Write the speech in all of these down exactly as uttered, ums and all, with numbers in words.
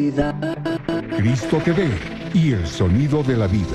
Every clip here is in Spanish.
Cristo T V y el sonido de la vida.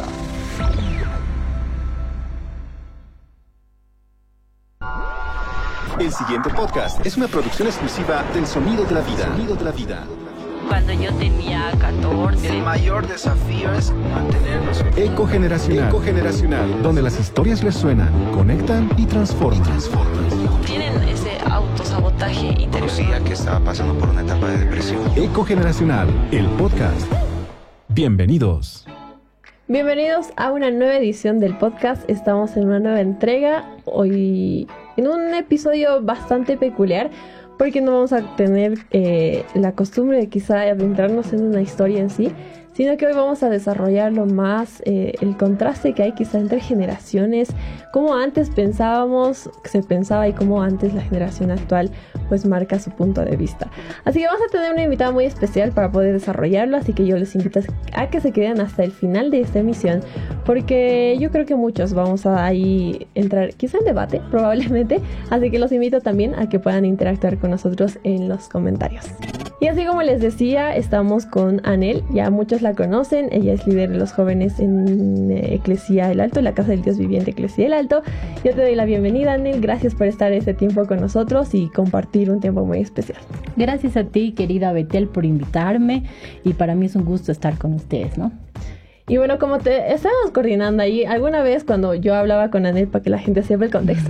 El siguiente podcast es una producción exclusiva del Sonido de la Vida. Sonido de la Vida. Cuando yo tenía catorce. El mayor desafío es mantenernos. Ecogeneracional. Ecogeneracional. Donde las historias resuenan, conectan y transforman. Y transforman. Tienen ese autosabotaje interior. Conocía que estaba pasando por una etapa de depresión. Ecogeneracional, el podcast. Bienvenidos. Bienvenidos a una nueva edición del podcast. Estamos en una nueva entrega. Hoy en un episodio bastante peculiar, porque no vamos a tener eh, la costumbre de quizá adentrarnos en una historia en sí, sino que hoy vamos a desarrollarlo más, eh, el contraste que hay quizá entre generaciones, cómo antes pensábamos, se pensaba y cómo antes la generación actual pues marca su punto de vista. Así que vamos a tener una invitada muy especial para poder desarrollarlo, así que yo les invito a que se queden hasta el final de esta emisión, porque yo creo que muchos vamos a ahí entrar quizá en debate, probablemente, así que los invito también a que puedan interactuar con nosotros en los comentarios. Y así como les decía, estamos con Anel, ya muchos la conocen, ella es líder de los jóvenes en Eclesia El Alto, la Casa del Dios Viviente Eclesia El Alto. Yo te doy la bienvenida, Anel, gracias por estar este tiempo con nosotros y compartir un tiempo muy especial. Gracias a ti, querida Betel, por invitarme, y para mí es un gusto estar con ustedes, ¿no? Y bueno, como te estábamos coordinando ahí, alguna vez cuando yo hablaba con Anel, para que la gente sepa el contexto,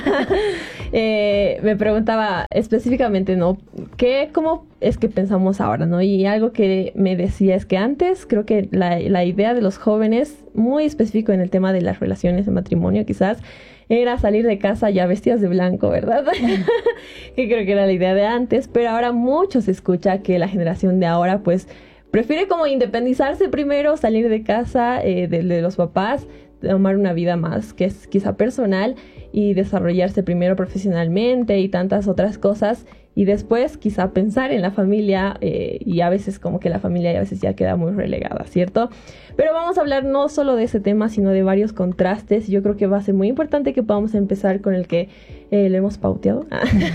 eh, me preguntaba específicamente, ¿no? ¿Qué, cómo es que pensamos ahora, ¿no? Y algo que me decía es que antes, creo que la, la idea de los jóvenes, muy específico en el tema de las relaciones de matrimonio quizás, era salir de casa ya vestidas de blanco, ¿verdad? Que creo que era la idea de antes, pero ahora mucho se escucha que la generación de ahora, pues, prefiere como independizarse primero, salir de casa, eh, de, de los papás, tomar una vida más que es quizá personal y desarrollarse primero profesionalmente y tantas otras cosas, y después quizá pensar en la familia, eh, y a veces como que la familia a veces ya queda muy relegada, ¿cierto? Pero vamos a hablar no solo de ese tema, sino de varios contrastes. Yo creo que va a ser muy importante que podamos empezar con el que eh, lo hemos pauteado,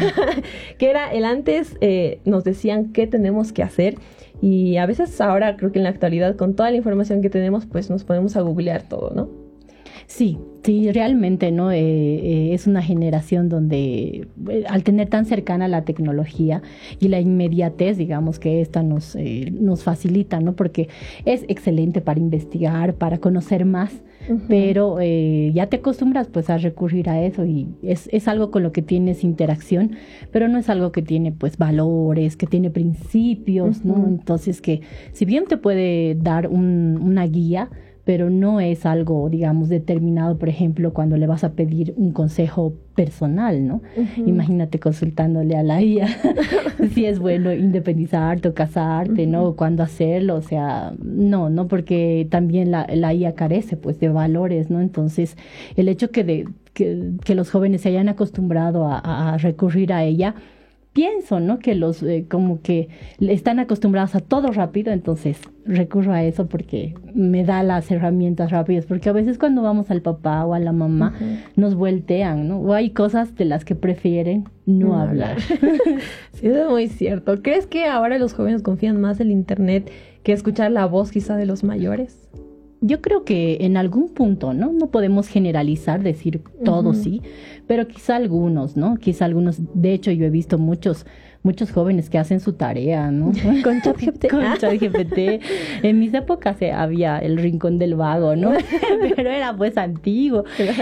que era el antes, eh, nos decían qué tenemos que hacer. Y a veces ahora creo que en la actualidad con toda la información que tenemos pues nos podemos a googlear todo, ¿no? Sí, sí, realmente, ¿no? Eh, eh, es una generación donde eh, al tener tan cercana la tecnología y la inmediatez, digamos, que esta nos, eh, nos facilita, ¿no? Porque es excelente para investigar, para conocer más, uh-huh. pero eh, ya te acostumbras pues a recurrir a eso, y es, es algo con lo que tienes interacción, pero no es algo que tiene pues valores, que tiene principios, uh-huh. ¿no? Entonces que si bien te puede dar un, una guía, pero no es algo, digamos, determinado, por ejemplo, cuando le vas a pedir un consejo personal, ¿no? Uh-huh. Imagínate consultándole a la I A si es bueno independizarte o casarte, uh-huh. ¿no? Cuándo hacerlo, o sea, no, no, porque también la, la I A carece, pues, de valores, ¿no? Entonces, el hecho que, de, que, que los jóvenes se hayan acostumbrado a, a recurrir a ella, pienso, ¿no? Que los, eh, como que están acostumbrados a todo rápido, entonces recurro a eso porque me da las herramientas rápidas, porque a veces cuando vamos al papá o a la mamá, uh-huh. nos voltean, ¿no? O hay cosas de las que prefieren no, no hablar. Sí, eso es muy cierto. ¿Crees que ahora los jóvenes confían más en el internet que escuchar la voz quizá de los mayores? Yo creo que en algún punto, ¿no? No podemos generalizar, decir todos uh-huh. sí, pero quizá algunos, ¿no? Quizá algunos, de hecho yo he visto muchos muchos jóvenes que hacen su tarea, ¿no? Con ChatGPT. Con ChatGPT. En mis épocas eh, había el rincón del vago, ¿no? Pero era pues antiguo.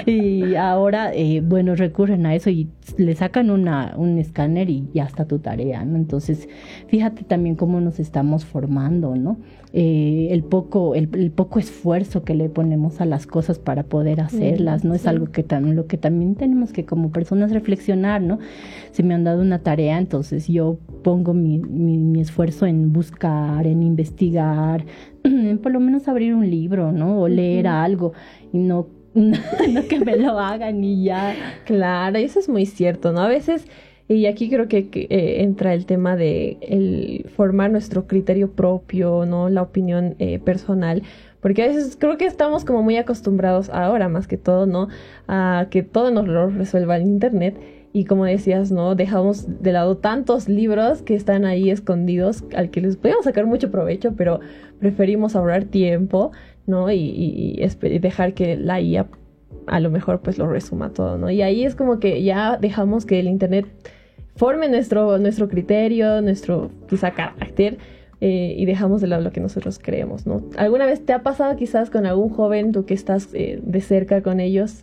Y ahora, eh, bueno, recurren a eso y le sacan una, un escáner y ya está tu tarea, ¿no? Entonces, fíjate también cómo nos estamos formando, ¿no? Eh, el poco, el, el poco esfuerzo que le ponemos a las cosas para poder hacerlas, ¿no? Sí. Es algo que también, lo que también tenemos que como personas reflexionar, ¿no? Si me han dado una tarea, entonces yo pongo mi, mi, mi esfuerzo en buscar, en investigar, en por lo menos abrir un libro, ¿no? O leer uh-huh. algo, y no, no que me lo hagan y ya. Claro, eso es muy cierto, ¿no? A veces, y aquí creo que, que eh, entra el tema de el formar nuestro criterio propio, ¿no? La opinión eh, personal, porque a veces creo que estamos como muy acostumbrados ahora, más que todo, ¿no? A que todo nos lo resuelva el internet. Y como decías, ¿no? Dejamos de lado tantos libros que están ahí escondidos al que les podemos sacar mucho provecho, pero preferimos ahorrar tiempo, ¿no? Y, y, y esper- dejar que la I A a lo mejor pues lo resuma todo, ¿no? Y ahí es como que ya dejamos que el internet forme nuestro, nuestro criterio, nuestro quizá carácter, eh, y dejamos de lado lo que nosotros creemos, ¿no? ¿Alguna vez te ha pasado quizás con algún joven, tú que estás eh, de cerca con ellos?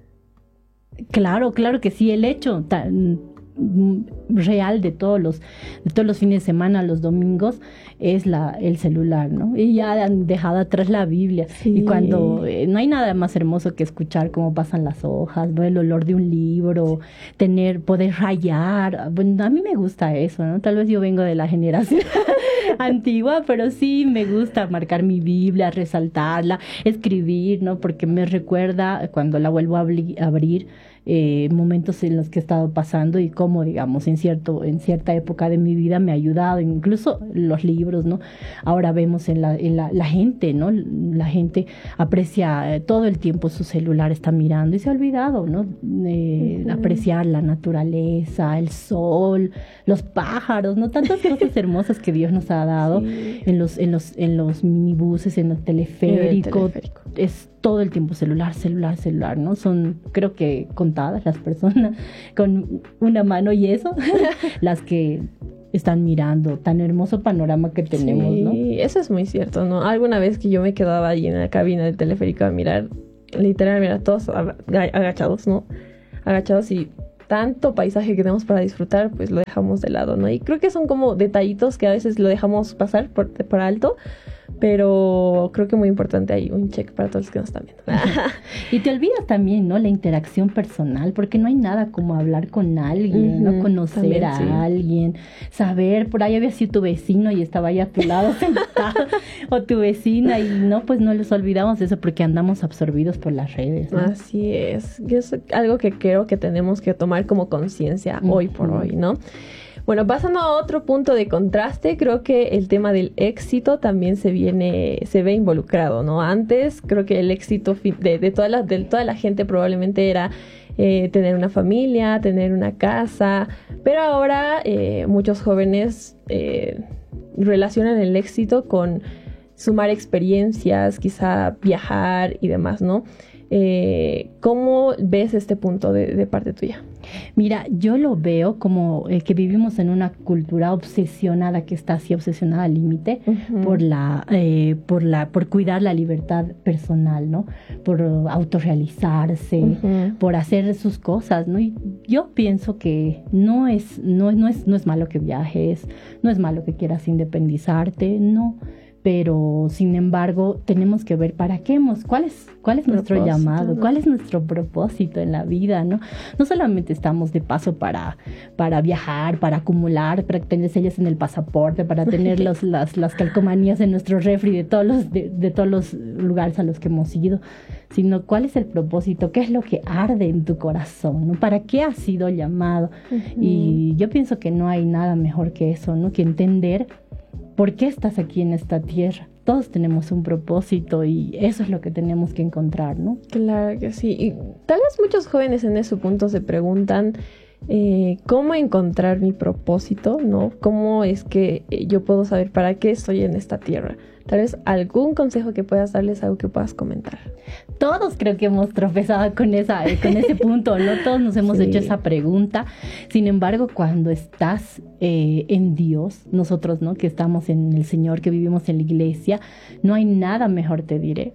Claro, claro que sí, el hecho tan mm, real de todos los de todos los fines de semana, los domingos, es la el celular, ¿no? Y ya han dejado atrás la Biblia. Sí. Y cuando eh, no hay nada más hermoso que escuchar cómo pasan las hojas, ¿no? El olor de un libro, tener, poder rayar. Bueno, a mí me gusta eso, ¿no? Tal vez yo vengo de la generación antigua, pero sí me gusta marcar mi Biblia, resaltarla, escribir, ¿no? Porque me recuerda cuando la vuelvo a abri- abrir, eh, momentos en los que he estado pasando y cómo, digamos, en cierto, en cierta época de mi vida me ha ayudado, incluso los libros, ¿no? Ahora vemos en la, en la, la gente, ¿no? La gente aprecia eh, todo el tiempo su celular, está mirando y se ha olvidado, ¿no? Eh, uh-huh. Apreciar la naturaleza, el sol, los pájaros, ¿no? Tantas cosas hermosas que Dios nos ha dado, sí. en los, en los, en los minibuses, en el teleférico, el teleférico. Es todo el tiempo celular, celular, celular, ¿no? Son, creo que contadas las personas con una mano y eso, las que están mirando tan hermoso panorama que tenemos, sí, ¿no? Sí, eso es muy cierto, ¿no? Alguna vez que yo me quedaba ahí en la cabina del teleférico a mirar, literal, mira, todos agachados, ¿no? Agachados y tanto paisaje que tenemos para disfrutar, pues lo dejamos de lado, ¿no? Y creo que son como detallitos que a veces lo dejamos pasar por, por alto, pero creo que muy importante hay un check para todos los que nos están viendo. Y te olvidas también, ¿no? La interacción personal, porque no hay nada como hablar con alguien, uh-huh, ¿no? Conocer también, a sí. alguien, saber, por ahí había sido tu vecino y estaba ahí a tu lado sentado, o tu vecina, y no, pues no les olvidamos de eso porque andamos absorbidos por las redes, ¿no? Así es, y es algo que creo que tenemos que tomar como conciencia uh-huh. hoy por hoy, ¿no? Bueno, pasando a otro punto de contraste, creo que el tema del éxito también se viene, se ve involucrado, ¿no? Antes creo que el éxito de, de, toda, la, de toda la gente probablemente era eh, tener una familia, tener una casa, pero ahora eh, muchos jóvenes eh, relacionan el éxito con sumar experiencias, quizá viajar y demás, ¿no? Eh, ¿Cómo ves este punto de, de parte tuya? Mira, yo lo veo como eh, que vivimos en una cultura obsesionada, que está así obsesionada al límite, uh-huh. por la, eh, por la, por cuidar la libertad personal, ¿no? Por autorrealizarse, uh-huh. por hacer sus cosas, ¿no? Y yo pienso que no es, no, no es, no es malo que viajes, no es malo que quieras independizarte, no. Pero, sin embargo, tenemos que ver para qué hemos, cuál es, cuál es nuestro propósito, llamado, ¿no? Cuál es nuestro propósito en la vida, ¿no? No solamente estamos de paso para, para viajar, para acumular, para tener sellos en el pasaporte, para tener los, las, las calcomanías en nuestro refri de todos los, de, de todos los lugares a los que hemos ido, sino cuál es el propósito, qué es lo que arde en tu corazón, ¿no? ¿Para qué has sido llamado? Uh-huh. Y yo pienso que no hay nada mejor que eso, ¿no? Que entender ¿por qué estás aquí en esta tierra? Todos tenemos un propósito y eso es lo que tenemos que encontrar, ¿no? Claro que sí. Y tal vez muchos jóvenes en ese punto se preguntan eh, ¿cómo encontrar mi propósito? ¿No? ¿Cómo es que yo puedo saber para qué estoy en esta tierra? Tal vez algún consejo que puedas darles, algo que puedas comentar. Todos creo que hemos tropezado con esa, con ese punto, ¿no? Todos nos hemos sí. hecho esa pregunta. Sin embargo, cuando estás eh, en Dios, nosotros, ¿no? Que estamos en el Señor, que vivimos en la iglesia, no hay nada mejor, te diré,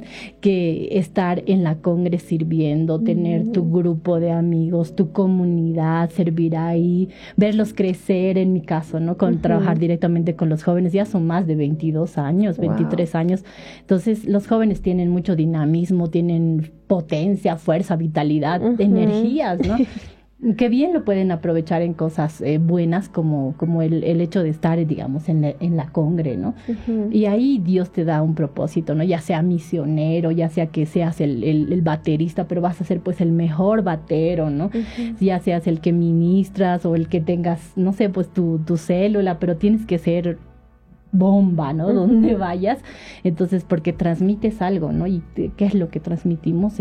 que estar en la congre sirviendo, tener mm. tu grupo de amigos, tu comunidad, servir ahí, verlos crecer, en mi caso, ¿no? Con uh-huh. trabajar directamente con los jóvenes, ya son más de veintidós años. veintitrés wow. años. Entonces, los jóvenes tienen mucho dinamismo, tienen potencia, fuerza, vitalidad, uh-huh. energías, ¿no? Que bien lo pueden aprovechar en cosas eh, buenas como, como el, el hecho de estar, digamos, en la, en la congre, ¿no? Uh-huh. Y ahí Dios te da un propósito, ¿no? Ya sea misionero, ya sea que seas el, el, el baterista, pero vas a ser pues el mejor batero, ¿no? Uh-huh. Ya seas el que ministras o el que tengas, no sé, pues tu, tu célula, pero tienes que ser bomba, ¿no? Uh-huh. Donde vayas. Entonces, porque transmites algo, ¿no? Y te, ¿qué es lo que transmitimos? Es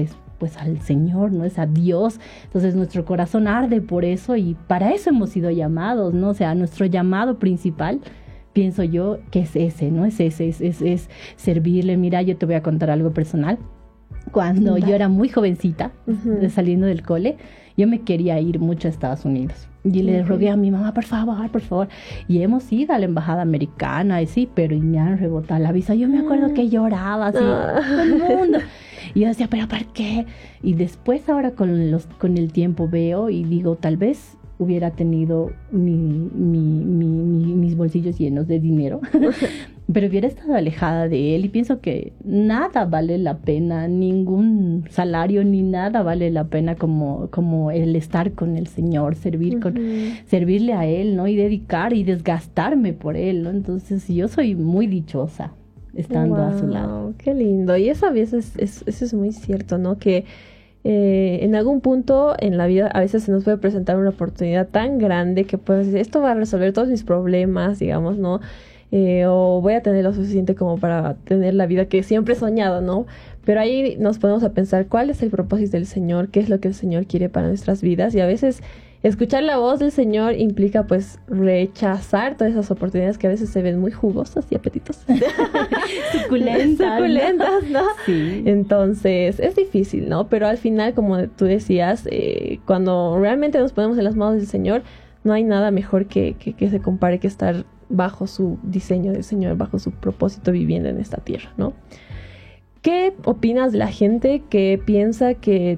pues al Señor, ¿no? Es a Dios. Entonces nuestro corazón arde por eso y para eso hemos sido llamados, ¿no? O sea, nuestro llamado principal, pienso yo, que es ese, ¿no? Es ese, es, es, es servirle. Mira, yo te voy a contar algo personal. Cuando yo era muy jovencita, uh-huh. saliendo del cole, yo me quería ir mucho a Estados Unidos. Y le rogué a mi mamá, por favor, por favor. Y hemos ido a la embajada americana, y sí, pero y me han rebotado la visa. Yo me acuerdo que lloraba así, todo el mundo. Y yo decía, ¿pero por qué? Y después ahora con, los, con el tiempo veo y digo, tal vez hubiera tenido mi, mi, mi, mi, mis bolsillos llenos de dinero, pero hubiera estado alejada de él. Y pienso que nada vale la pena, ningún salario ni nada vale la pena como, como el estar con el Señor, servir con, uh-huh. servirle a Él, ¿no? Y dedicar y desgastarme por Él, ¿no? Entonces yo soy muy dichosa estando wow, a su lado. Qué lindo. Y eso a veces es, eso es muy cierto, ¿no? Que Eh, en algún punto en la vida a veces se nos puede presentar una oportunidad tan grande que puedes decir, esto va a resolver todos mis problemas, digamos, ¿no? Eh, o voy a tener lo suficiente como para tener la vida que siempre he soñado, ¿no? Pero ahí nos ponemos a pensar cuál es el propósito del Señor, qué es lo que el Señor quiere para nuestras vidas, y a veces escuchar la voz del Señor implica pues rechazar todas esas oportunidades que a veces se ven muy jugosas y apetitosas. Suculentas. Suculentas, ¿no? Sí. Entonces es difícil, ¿no? Pero al final, como tú decías, eh, cuando realmente nos ponemos en las manos del Señor, no hay nada mejor que, que, que se compare que estar bajo su diseño del Señor, bajo su propósito viviendo en esta tierra, ¿no? ¿Qué opinas de la gente que piensa que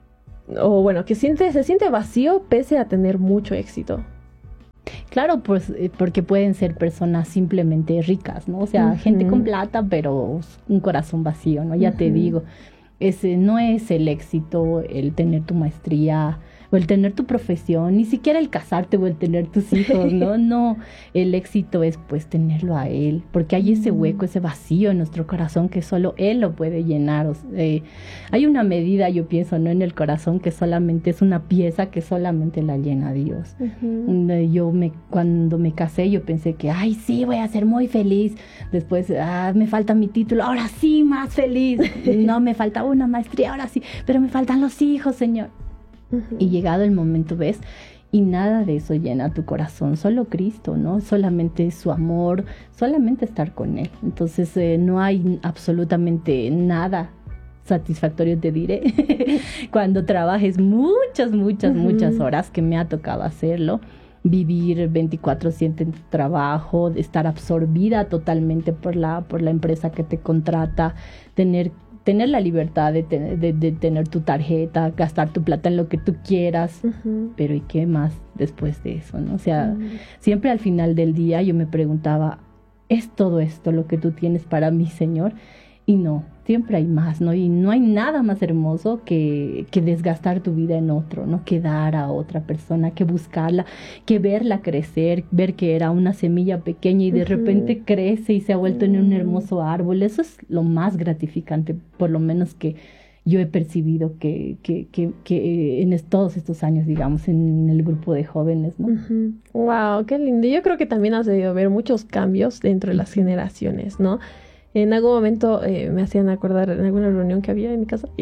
o bueno, que siente, se siente vacío pese a tener mucho éxito? Claro, pues porque pueden ser personas simplemente ricas, ¿no? O sea, uh-huh. gente con plata, pero un corazón vacío, ¿no? Ya uh-huh. te digo, ese no es el éxito el tener tu maestría o el tener tu profesión, ni siquiera el casarte o el tener tus hijos, ¿no? No, el éxito es pues tenerlo a Él, porque hay ese hueco, ese vacío en nuestro corazón que solo Él lo puede llenar. O sea, eh, hay una medida, yo pienso, ¿no? En el corazón que solamente es una pieza que solamente la llena Dios. Uh-huh. Yo me, cuando me casé, yo pensé que, ay, sí, voy a ser muy feliz. Después, ah, me falta mi título, ahora sí, más feliz. No, me falta una maestría, ahora sí, pero me faltan los hijos, Señor. Uh-huh. Y llegado el momento, ves, y nada de eso llena tu corazón, solo Cristo, ¿no? Solamente su amor, solamente estar con Él. Entonces eh, no hay absolutamente nada satisfactorio, te diré, cuando trabajes muchas, muchas, uh-huh. muchas horas, que me ha tocado hacerlo, vivir veinticuatro siete en tu trabajo, estar absorbida totalmente por la, por la empresa que te contrata, tener tener la libertad de, te, de, de tener tu tarjeta, gastar tu plata en lo que tú quieras, uh-huh. pero ¿y qué más después de eso, no? O sea, uh-huh. siempre al final del día yo me preguntaba, ¿es todo esto lo que tú tienes para mí, Señor? Y no, siempre hay más, ¿no? Y no hay nada más hermoso que, que desgastar tu vida en otro, ¿no? Que dar a otra persona, que buscarla, que verla crecer, ver que era una semilla pequeña y de uh-huh. repente crece y se ha vuelto uh-huh. en un hermoso árbol. Eso es lo más gratificante, por lo menos que yo he percibido que, que, que, que en es, todos estos años, digamos, en el grupo de jóvenes, ¿no? Uh-huh. Wow, qué lindo. Yo creo que también has debido ver muchos cambios dentro de las generaciones, ¿no? En algún momento eh, me hacían acordar en alguna reunión que había en mi casa.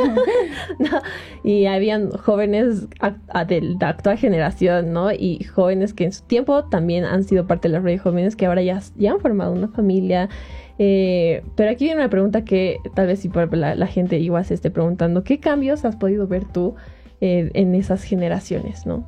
no, y habían jóvenes a, a de la actual generación, ¿no? Y jóvenes que en su tiempo también han sido parte de la red de jóvenes que ahora ya, ya han formado una familia. Eh, pero aquí viene una pregunta que tal vez si por la, la gente igual se esté preguntando. ¿Qué cambios has podido ver tú eh, en esas generaciones, no?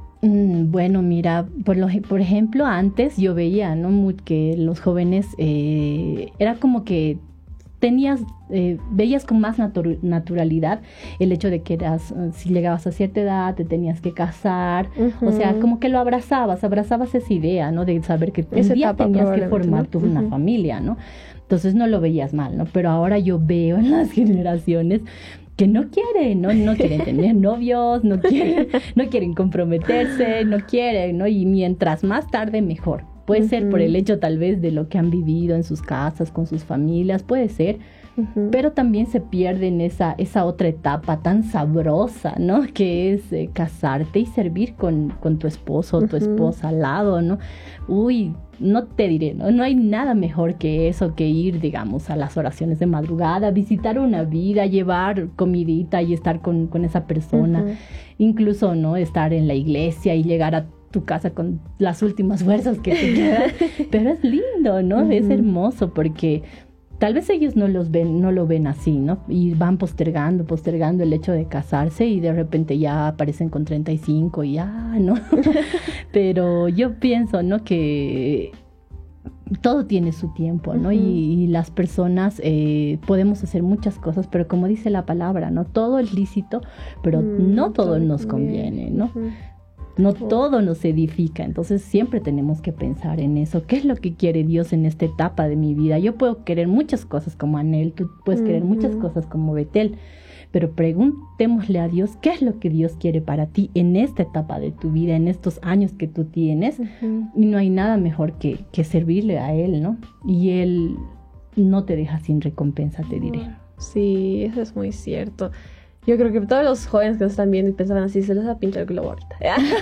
Bueno, mira, por, lo, por ejemplo, antes yo veía, ¿no? Muy, que los jóvenes eh, era como que tenías, eh, veías con más natu- naturalidad el hecho de que eras, si llegabas a cierta edad te tenías que casar, uh-huh. o sea, como que lo abrazabas, abrazabas esa idea, ¿no? De saber que un esa día etapa, tenías que formar tú uh-huh. una familia, ¿no? Entonces no lo veías mal, ¿no? Pero ahora yo veo en las generaciones que no quieren, ¿no? No quieren tener novios, no quieren, no quieren comprometerse, no quieren, ¿no? Y mientras más tarde, mejor. Puede uh-huh. ser por el hecho tal vez de lo que han vivido en sus casas, con sus familias, puede ser. Uh-huh. Pero también se pierde en esa, esa otra etapa tan sabrosa, ¿no? Que es eh, casarte y servir con, con tu esposo o tu uh-huh. esposa al lado, ¿no? Uy, no te diré, ¿no? No hay nada mejor que eso, que ir, digamos, a las oraciones de madrugada, visitar una vida, llevar comidita y estar con, con esa persona. Uh-huh. Incluso, ¿no? Estar en la iglesia y llegar a tu casa con las últimas fuerzas que te quedan. Pero es lindo, ¿no? Uh-huh. Es hermoso porque tal vez ellos no los ven, no lo ven así, ¿no? Y van postergando, postergando el hecho de casarse y de repente ya aparecen con treinta y cinco y ya, ¿no? Pero yo pienso, ¿no? Que todo tiene su tiempo, ¿no? Uh-huh. y, y las personas eh, podemos hacer muchas cosas, pero como dice la palabra, ¿no? Todo es lícito, pero uh-huh. no todo nos conviene, ¿no? Uh-huh. No todo nos edifica, entonces siempre tenemos que pensar en eso. ¿Qué es lo que quiere Dios en esta etapa de mi vida? Yo puedo querer muchas cosas como Anel, tú puedes uh-huh. querer muchas cosas como Betel, pero preguntémosle a Dios qué es lo que Dios quiere para ti en esta etapa de tu vida, en estos años que tú tienes, uh-huh. y no hay nada mejor que, que servirle a Él, ¿no? Y Él no te deja sin recompensa, te diré. Sí, eso es muy cierto. Yo creo que todos los jóvenes que nos están viendo y pensaban así, se les va a pinchar el globo ahorita.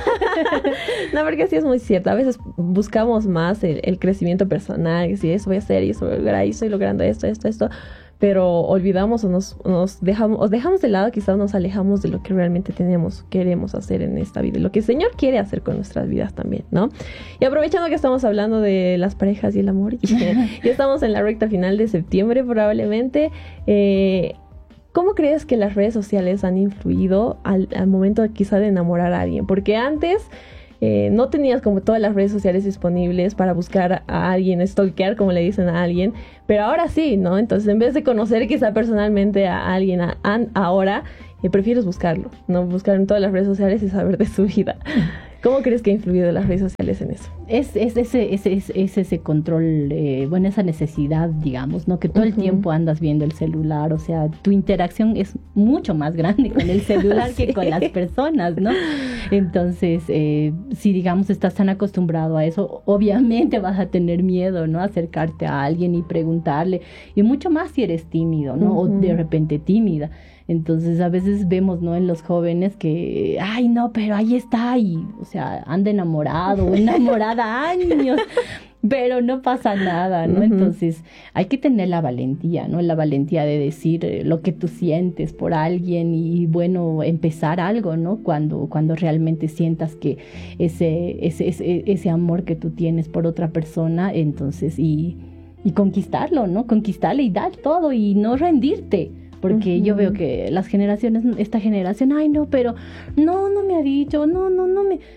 No, porque sí es muy cierto. A veces buscamos más el, el crecimiento personal, que si eso voy a hacer, y eso voy a lograr, y estoy logrando esto, esto, esto. Pero olvidamos o nos, nos dejamos, o dejamos de lado, quizás nos alejamos de lo que realmente tenemos, queremos hacer en esta vida, lo que el Señor quiere hacer con nuestras vidas también, ¿no? Y aprovechando que estamos hablando de las parejas y el amor, y ya estamos en la recta final de septiembre probablemente, eh... ¿cómo crees que las redes sociales han influido al, al momento de, quizá de enamorar a alguien? Porque antes eh, no tenías como todas las redes sociales disponibles para buscar a alguien, stalkear, como le dicen a alguien, pero ahora sí, ¿no? Entonces, en vez de conocer quizá personalmente a alguien a, a, ahora, eh, prefieres buscarlo, ¿no? Buscar en todas las redes sociales y saber de su vida. ¿Cómo crees que ha influido las redes sociales en eso? Es, es, ese, es, es, es ese control, eh, bueno, esa necesidad, digamos, ¿no? Que todo uh-huh. el tiempo andas viendo el celular, o sea, tu interacción es mucho más grande con el celular sí. que con las personas, ¿no? Entonces, eh, si, digamos, estás tan acostumbrado a eso, obviamente vas a tener miedo, ¿no? Acercarte a alguien y preguntarle, y mucho más si eres tímido, ¿no? Uh-huh. O de repente tímida. Entonces, a veces vemos, ¿no? En los jóvenes que, ay, no, pero ahí está, y, o sea, anda enamorado o enamorada años, pero no pasa nada, ¿no? Uh-huh. Entonces, hay que tener la valentía, ¿no? La valentía de decir eh, lo que tú sientes por alguien y, bueno, empezar algo, ¿no? Cuando, cuando realmente sientas que ese, ese, ese, ese amor que tú tienes por otra persona, entonces, y, y conquistarlo, ¿no? Conquistarle y dar todo y no rendirte. Porque uh-huh. yo veo que las generaciones, esta generación, ay no, pero no, no me ha dicho, no, no, no me...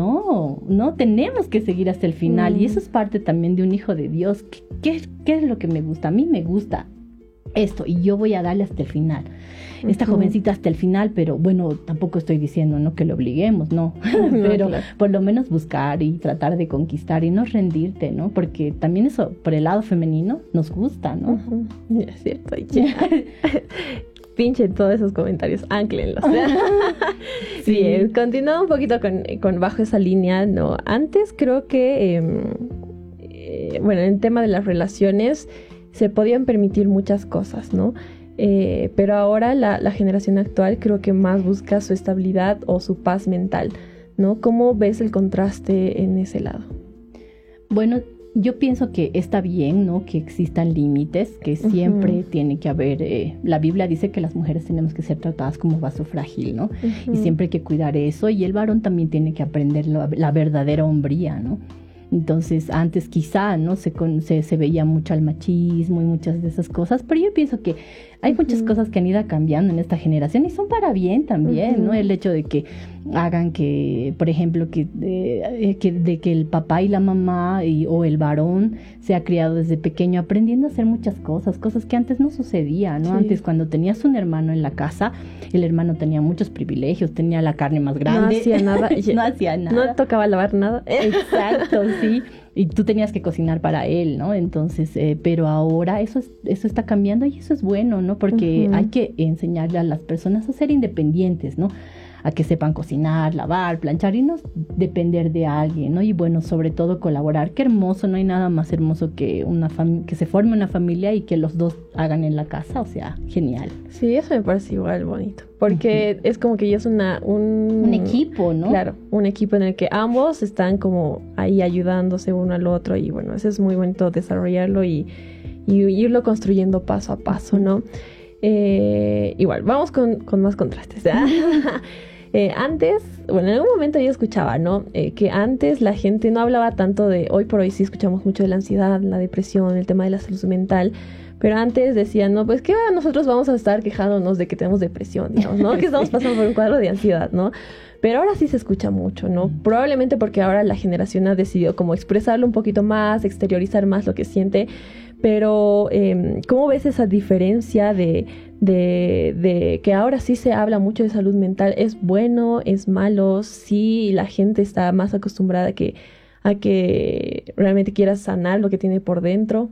No, no, tenemos que seguir hasta el final. Uh-huh. Y eso es parte también de un hijo de Dios. ¿Qué, qué, qué es lo que me gusta? A mí me gusta esto y yo voy a darle hasta el final. Uh-huh. Esta jovencita hasta el final, pero bueno, tampoco estoy diciendo, ¿no? Que lo obliguemos, no. Pero claro. Por lo menos buscar y tratar de conquistar y no rendirte, ¿no? Porque también eso, por el lado femenino, nos gusta, ¿no? Uh-huh. Es cierto. Pinchen todos esos comentarios, ánclenlos. Sí, Bien, continuando un poquito con, con bajo esa línea, ¿no? Antes creo que, eh, eh, bueno, en el tema de las relaciones se podían permitir muchas cosas, ¿no? Eh, pero ahora la, la generación actual creo que más busca su estabilidad o su paz mental, ¿no? ¿Cómo ves el contraste en ese lado? Bueno, yo pienso que está bien, ¿no? Que existan límites, que siempre uh-huh. tiene que haber... Eh, la Biblia dice que las mujeres tenemos que ser tratadas como vaso frágil, ¿no? Uh-huh. Y siempre hay que cuidar eso. Y el varón también tiene que aprender la, la verdadera hombría, ¿no? Entonces, antes quizá, ¿no? Se, con, se, se veía mucho al machismo y muchas de esas cosas, pero yo pienso que hay uh-huh. muchas cosas que han ido cambiando en esta generación y son para bien también, uh-huh. ¿no? El hecho de que hagan que, por ejemplo, que, eh, que de que el papá y la mamá y, o el varón se ha criado desde pequeño aprendiendo a hacer muchas cosas, cosas que antes no sucedía, ¿no? Sí. Antes, cuando tenías un hermano en la casa, el hermano tenía muchos privilegios, tenía la carne más grande. No hacía nada. no hacía nada. No tocaba lavar nada. Exacto, sí. Y tú tenías que cocinar para él, ¿no? Entonces, eh, pero ahora eso es, eso está cambiando y eso es bueno, ¿no? Porque uh-huh. hay que enseñarle a las personas a ser independientes, ¿no? a que sepan cocinar, lavar, planchar y no depender de alguien, ¿no? Y bueno, sobre todo colaborar. Qué hermoso, no hay nada más hermoso que una fam- que se forme una familia y que los dos hagan en la casa, o sea, genial. Sí, eso me parece igual bonito, porque uh-huh. es como que ya es una, un... un equipo, ¿no? Claro, un equipo en el que ambos están como ahí ayudándose uno al otro y bueno, eso es muy bonito desarrollarlo y, y irlo construyendo paso a paso, ¿no? Eh, igual, vamos con, con más contrastes. eh, antes, bueno, en algún momento yo escuchaba, ¿no? Eh, que antes la gente no hablaba tanto de, hoy por hoy sí escuchamos mucho de la ansiedad, la depresión, el tema de la salud mental, pero antes decían, no, pues que nosotros vamos a estar quejándonos de que tenemos depresión, digamos, ¿no? Que estamos pasando por un cuadro de ansiedad, ¿no? Pero ahora sí se escucha mucho, ¿no? Probablemente porque ahora la generación ha decidido como expresarlo un poquito más, exteriorizar más lo que siente. Pero, eh, ¿cómo ves esa diferencia de, de, de que ahora sí se habla mucho de salud mental? ¿Es bueno? ¿Es malo? Sí, la gente está más acostumbrada a que, a que realmente quiera sanar lo que tiene por dentro.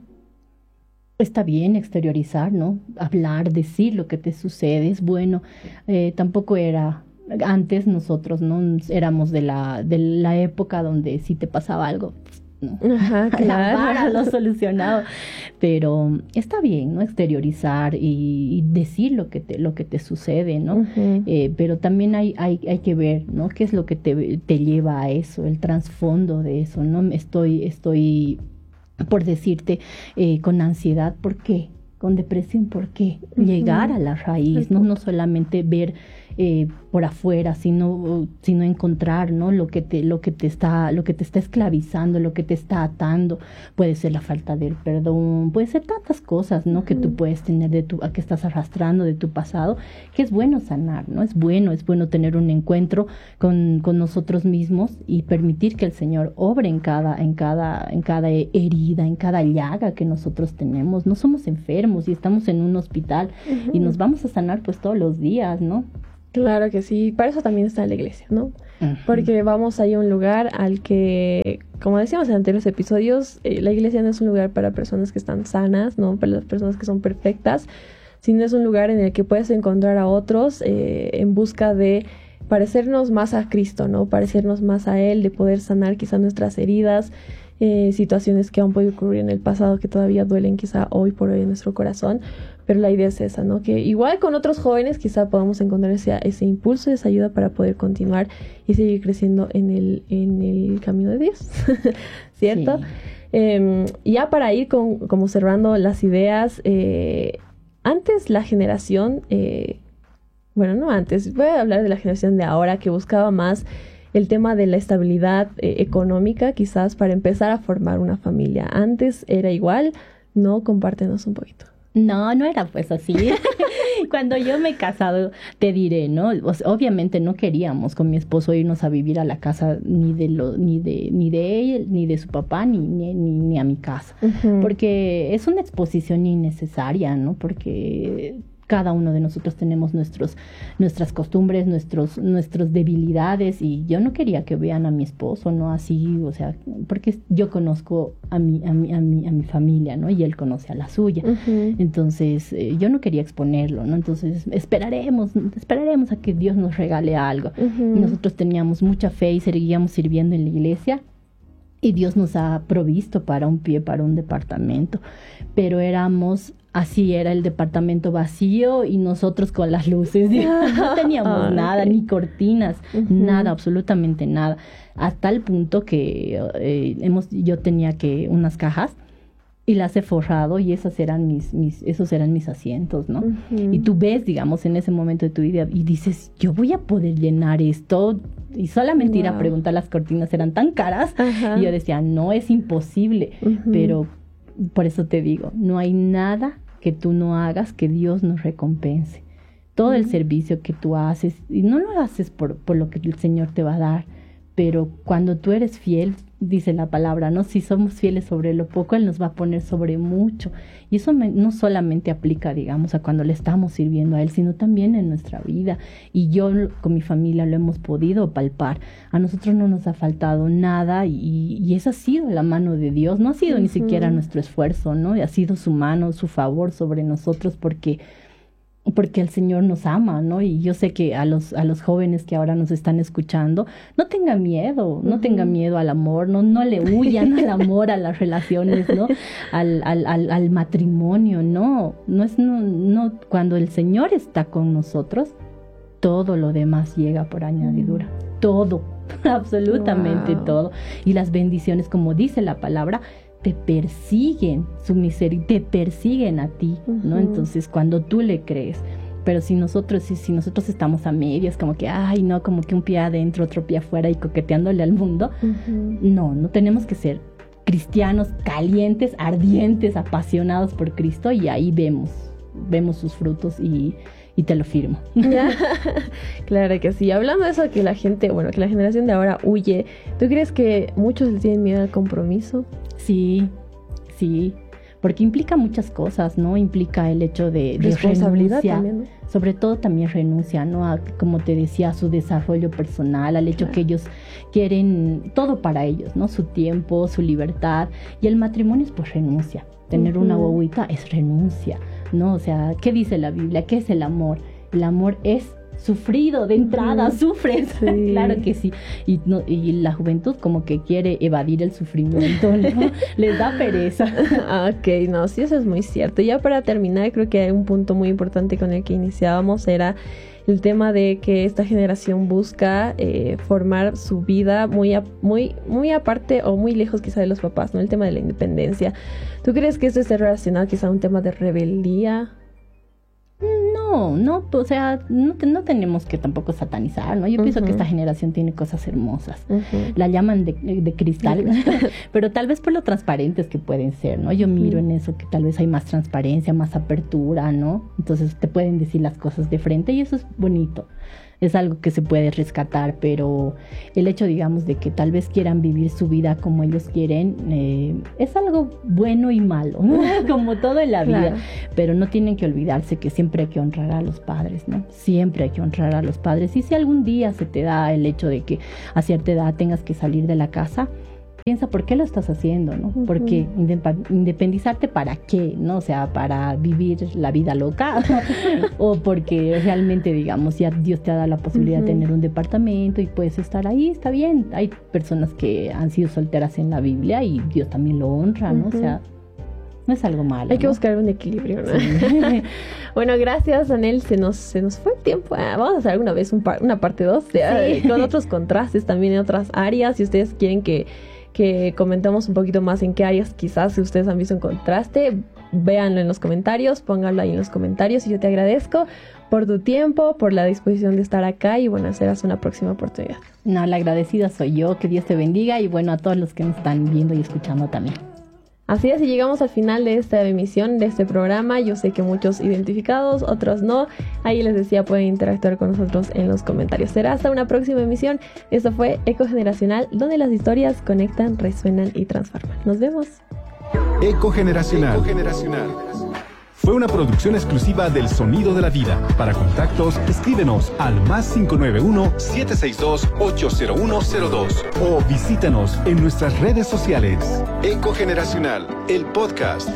Está bien exteriorizar, ¿no? Hablar, decir lo que te sucede, es bueno. Eh, tampoco era... Antes nosotros, ¿no? Éramos de la, de la época donde si te pasaba algo, ¿no? Ajá, claro. Para lo solucionado. Pero está bien, ¿no? Exteriorizar y, y decir lo que te, lo que te sucede, ¿no? Uh-huh. Eh, pero también hay, hay, hay que ver, ¿no? ¿Qué es lo que te, te lleva a eso? El trasfondo de eso, ¿no? Estoy, estoy por decirte, eh, con ansiedad, ¿por qué? Con depresión, ¿por qué? Uh-huh. Llegar a la raíz, ¿no? No solamente ver eh, por afuera, sino, sino encontrar, ¿no? Lo que te, lo que te está, lo que te está esclavizando, lo que te está atando. Puede ser la falta del perdón, puede ser tantas cosas, ¿no? Uh-huh. Que tú puedes tener de tu, que estás arrastrando de tu pasado, que es bueno sanar, ¿no? Es bueno, es bueno tener un encuentro con, con nosotros mismos y permitir que el Señor obre en cada, en cada, en cada herida, en cada llaga que nosotros tenemos. No somos enfermos y estamos en un hospital uh-huh. y nos vamos a sanar pues todos los días, ¿no? Claro que sí, para eso también está la iglesia, ¿no? Uh-huh. Porque vamos ahí a un lugar al que, como decíamos en anteriores episodios, eh, la iglesia no es un lugar para personas que están sanas, ¿no? Para las personas que son perfectas, sino es un lugar en el que puedes encontrar a otros eh, en busca de parecernos más a Cristo, ¿no? Parecernos más a Él, de poder sanar quizá nuestras heridas, eh, situaciones que han podido ocurrir en el pasado que todavía duelen quizá hoy por hoy en nuestro corazón. Pero la idea es esa, ¿no? Que igual con otros jóvenes quizá podamos encontrar ese, ese impulso, esa ayuda para poder continuar y seguir creciendo en el, en el camino de Dios, ¿cierto? Sí. Eh, ya para ir con, como cerrando las ideas, eh, antes la generación, eh, bueno, no antes, voy a hablar de la generación de ahora que buscaba más el tema de la estabilidad eh, económica quizás para empezar a formar una familia. Antes era igual, ¿no? Compártenos un poquito. No, no era pues así. Cuando yo me he casado, te diré, ¿no? O sea, obviamente no queríamos con mi esposo irnos a vivir a la casa ni de lo, ni de, ni de él, ni de su papá, ni, ni, ni, ni a mi casa. Uh-huh. Porque es una exposición innecesaria, ¿no? Porque cada uno de nosotros tenemos nuestros, nuestras costumbres, nuestros, nuestras debilidades, y yo no quería que vean a mi esposo, ¿no? Así, o sea, porque yo conozco a mi, a mi, a mi, a mi familia, ¿no? Y él conoce a la suya. Uh-huh. Entonces, eh, yo no quería exponerlo, ¿no? Entonces, esperaremos, esperaremos a que Dios nos regale algo. Uh-huh. Y nosotros teníamos mucha fe y seguíamos sirviendo en la iglesia. Y Dios nos ha provisto para un pie, para un departamento. Pero éramos, así era el departamento vacío y nosotros con las luces. No teníamos oh, nada, okay. ni cortinas, uh-huh. nada, absolutamente nada. A tal punto que eh, hemos, yo tenía que unas cajas y las he forrado y esas eran mis, mis, esos eran mis asientos, ¿no? Uh-huh. Y tú ves, digamos, en ese momento de tu vida y dices, yo voy a poder llenar esto. Y solamente wow. ir a preguntar, las cortinas eran tan caras. Uh-huh. Y yo decía, no, es imposible. Uh-huh. Pero por eso te digo, no hay nada que tú no hagas que Dios nos recompense. Todo uh-huh. el servicio que tú haces, y no lo haces por, por lo que el Señor te va a dar, pero cuando tú eres fiel, dice la palabra, ¿no? Si somos fieles sobre lo poco, Él nos va a poner sobre mucho. Y eso me, no solamente aplica, digamos, a cuando le estamos sirviendo a Él, sino también en nuestra vida. Y yo con mi familia lo hemos podido palpar. A nosotros no nos ha faltado nada y, y esa ha sido la mano de Dios. No ha sido uh-huh. ni siquiera nuestro esfuerzo, ¿no? Ha sido su mano, su favor sobre nosotros, porque porque el Señor nos ama, ¿no? Y yo sé que a los, a los jóvenes que ahora nos están escuchando, no tengan miedo, no uh-huh. tengan miedo al amor, no, no le huyan al amor, a las relaciones, ¿no? Al, al, al, al matrimonio, no, no es, no, no, cuando el Señor está con nosotros, todo lo demás llega por añadidura, uh-huh. todo, absolutamente wow. todo. Y las bendiciones, como dice la palabra, te persiguen, su misericordia, te persiguen a ti, ¿no? Uh-huh. Entonces, cuando tú le crees, pero si nosotros, si, si nosotros estamos a medias, como que, ay, no, como que un pie adentro, otro pie afuera y coqueteándole al mundo, uh-huh. no, no tenemos que ser cristianos calientes, ardientes, apasionados por Cristo, y ahí vemos, vemos sus frutos y... y te lo firmo. Claro que sí. Hablando de eso, que la gente, bueno, que la generación de ahora huye, ¿tú crees que muchos le tienen miedo al compromiso? Sí, sí, porque implica muchas cosas, ¿no? Implica el hecho de, de responsabilidad renuncia, también, ¿no? Sobre todo también renuncia, ¿no? A, como te decía, a su desarrollo personal, al hecho claro. que ellos quieren todo para ellos, ¿no? Su tiempo, su libertad, y el matrimonio es pues renuncia. Tener uh-huh. una guaguita es renuncia, ¿no? O sea, ¿qué dice la Biblia? ¿Qué es el amor? El amor es sufrido de entrada, uh-huh. sufres, sí. Claro que sí. Y, no, y la juventud como que quiere evadir el sufrimiento, ¿no? Les da pereza. Ok, no, sí, eso es muy cierto. Ya para terminar, creo que hay un punto muy importante con el que iniciábamos, era el tema de que esta generación busca eh, formar su vida muy, a, muy, muy aparte o muy lejos quizá de los papás, ¿no? El tema de la independencia. ¿Tú crees que esto esté relacionado quizá a un tema de rebeldía? No, no, o sea, no, no tenemos que tampoco satanizar, ¿no? Yo uh-huh. pienso que esta generación tiene cosas hermosas. Uh-huh. La llaman de, de cristal, pero tal vez por lo transparentes que pueden ser, ¿no? Yo miro uh-huh. en eso que tal vez hay más transparencia, más apertura, ¿no? Entonces te pueden decir las cosas de frente y eso es bonito. Es algo que se puede rescatar, pero el hecho, digamos, de que tal vez quieran vivir su vida como ellos quieren, eh, es algo bueno y malo, ¿no? Como todo en la vida. Claro. Pero no tienen que olvidarse que siempre hay que honrar a los padres, ¿no? Siempre hay que honrar a los padres. Y si algún día se te da el hecho de que a cierta edad tengas que salir de la casa, piensa por qué lo estás haciendo, ¿no? Uh-huh. Porque independizarte para qué, ¿no? O sea, para vivir la vida loca o porque realmente, digamos, ya Dios te ha dado la posibilidad uh-huh. de tener un departamento y puedes estar ahí, está bien. Hay personas que han sido solteras en la Biblia y Dios también lo honra, ¿no? Uh-huh. O sea, no es algo malo. Hay que ¿no? buscar un equilibrio, ¿no? Sí. Bueno, gracias, Anel. Se nos, se nos fue el tiempo. Ah, vamos a hacer alguna vez un par, una parte dos sí. con otros contrastes también en otras áreas. Si ustedes quieren que que comentemos un poquito más en qué áreas quizás si ustedes han visto un contraste, véanlo en los comentarios, pónganlo ahí en los comentarios y yo te agradezco por tu tiempo, por la disposición de estar acá y bueno, serás una próxima oportunidad. No, la agradecida soy yo, que Dios te bendiga y bueno, a todos los que nos están viendo y escuchando también. Así es, y llegamos al final de esta emisión, de este programa. Yo sé que muchos identificados, otros no. Ahí les decía, pueden interactuar con nosotros en los comentarios. Será hasta una próxima emisión. Esto fue Eco Generacional, donde las historias conectan, resuenan y transforman. Nos vemos. Eco Generacional. Eco Generacional. Fue una producción exclusiva del Sonido de la Vida. Para contactos, escríbenos al más cinco nueve uno, siete seis dos, ocho cero uno cero dos o visítanos en nuestras redes sociales. Eco Generacional, el podcast.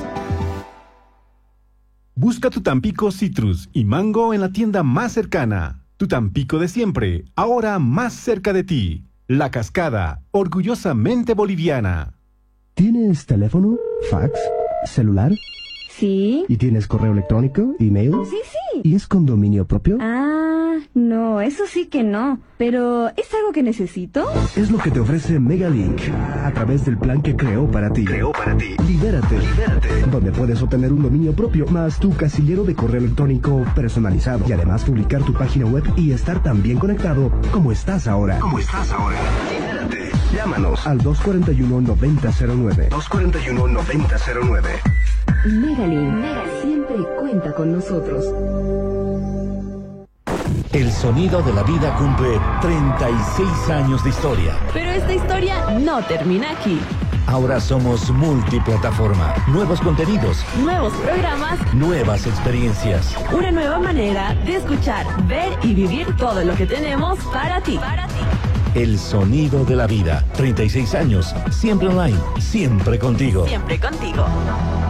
Busca tu Tampico Citrus y Mango en la tienda más cercana. Tu Tampico de siempre, ahora más cerca de ti. La Cascada, orgullosamente boliviana. ¿Tienes teléfono, fax, celular? Sí. ¿Y tienes correo electrónico, email? Sí, sí. ¿Y es con dominio propio? Ah, no, eso sí que no. Pero, ¿es algo que necesito? Es lo que te ofrece Megalink a través del plan que creó para ti. Creó para ti. Libérate. Libérate. Donde puedes obtener un dominio propio más tu casillero de correo electrónico personalizado. Y además publicar tu página web y estar tan bien conectado como estás ahora. Como estás ahora. Libérate. Llámanos al dos cuatro uno, nueve cero cero nueve. dos cuatro uno, nueve cero nueve. Megalink siempre cuenta con nosotros. El Sonido de la Vida cumple treinta y seis años de historia. Pero esta historia no termina aquí. Ahora somos multiplataforma, nuevos contenidos, nuevos programas, nuevas experiencias. Una nueva manera de escuchar, ver y vivir todo lo que tenemos para ti. Para ti. El Sonido de la Vida, treinta y seis años, siempre online, siempre contigo. Siempre contigo.